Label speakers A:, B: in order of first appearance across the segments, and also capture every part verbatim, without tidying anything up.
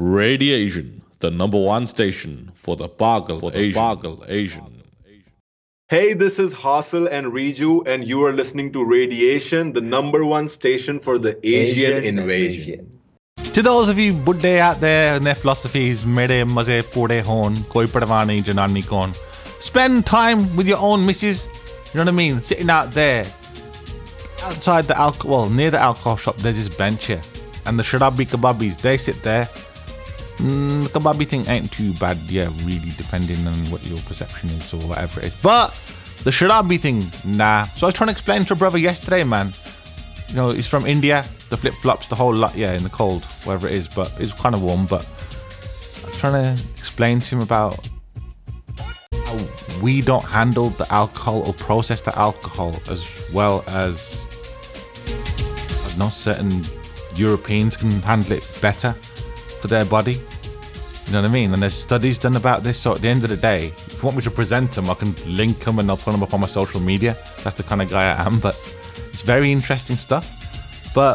A: Radiation, the number one station for the Pagal for the Asian. Pagal Asian.
B: Hey, this is Hassel and Riju, and you are listening to Radiation, the number one station for the Asian, Asian invasion.
C: To those of you Buddha out there and their philosophies, mere maze pode hon, koi padwani janani kon. Spend time with your own missus, you know what I mean? Sitting out there, outside the alcohol, well, near the alcohol shop, there's this bench here. And the sharabi kebabis, they sit there. Mm, the kebabi thing ain't too bad, yeah, really, depending on what your perception is or whatever it is. But the sharabi thing, nah. So I was trying to explain to a brother yesterday, man. You know, he's from India, the flip-flops, the whole lot, yeah, in the cold, wherever it is, but it's kind of warm. But I'm trying to explain to him about how we don't handle the alcohol or process the alcohol as well as, I don't know, certain Europeans can handle it better for their body. You know what I mean? And there's studies done about this. So at the end of the day, if you want me to present them, I can link them and I'll put them up on my social media. That's the kind of guy I am. But it's very interesting stuff. But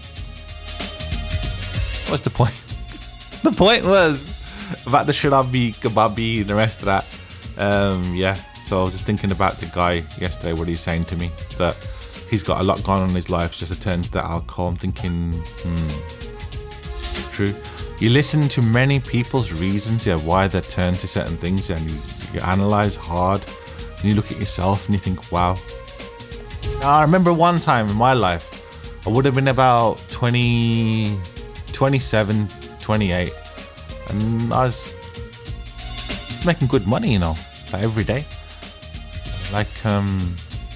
C: what's the point? The point was about the sharabi, kebabi, and the rest of that. Um, yeah. So I was just thinking about the guy yesterday, what he was saying to me, that he's got a lot going on in his life just to turn to the alcohol. I'm thinking, hmm, true. You listen to many people's reasons, yeah, why they turn to certain things, and you, you analyze hard, and you look at yourself and you think, wow. Now, I remember one time in my life, I would have been about twenty, twenty-seven, twenty-eight, and I was making good money, you know, like every day. Like, um,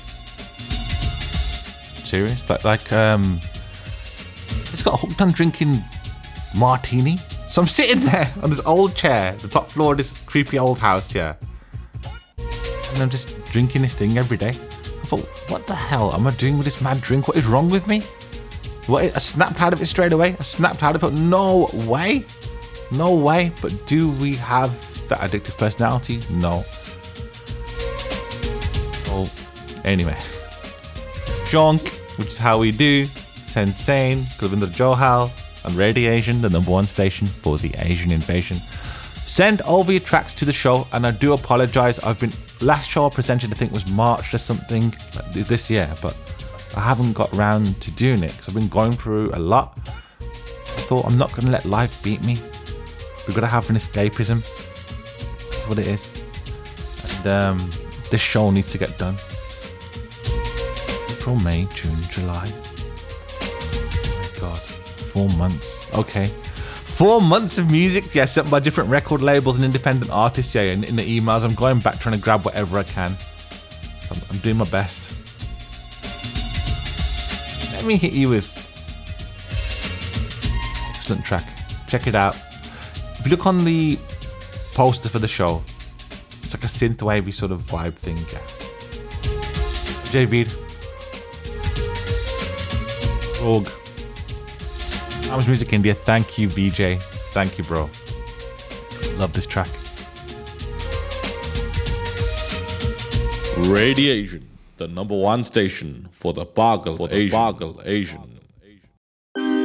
C: serious, but like, um, it's got hooked on drinking martini. So I'm sitting there on this old chair, the top floor of this creepy old house here, and I'm just drinking this thing every day. I thought, what the hell am I doing with this mad drink? What is wrong with me? What? I snapped out of it straight away. I snapped out of it. No way. No way. But do we have that addictive personality? No. Oh, anyway. Junk, which is how we do. Sensane, Kulvinder Johal. On Radiation, the number one station for the Asian invasion. Send over your tracks to the show, and I do apologise. I've been last show I presented, I think was March or something like this year, but I haven't got round to doing it because I've been going through a lot. I thought I'm not going to let life beat me. We've got to have an escapism. That's what it is. And um, this show needs to get done. April, May, June, July. Oh my God. Four months. Okay. Four months of music, yeah, sent by different record labels and independent artists, yeah, in, in the emails. I'm going back trying to grab whatever I can. So I'm, I'm doing my best. Let me hit you with excellent track. Check it out. If you look on the poster for the show, it's like a synthwavey sort of vibe thing, yeah. J V. Rogue. House Music India, thank you, V J. Thank you, bro. Love this track.
A: Radiation, the number one station for the Pagal for the Asian. Pagal Asian.